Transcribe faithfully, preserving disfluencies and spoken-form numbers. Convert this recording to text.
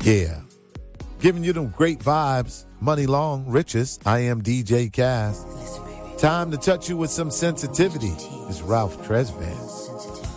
Yeah. Giving you them great vibes, money long, riches. I am D J Cass. Time to touch you with some sensitivity. It's Ralph Tresvant.